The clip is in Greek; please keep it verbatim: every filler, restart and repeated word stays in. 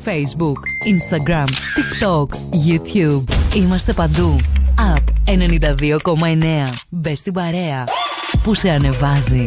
Facebook, Instagram, TikTok, YouTube. Είμαστε παντού. App ενενήντα δύο κόμμα εννέα. Μπες στην παρέα που σε ανεβάζει.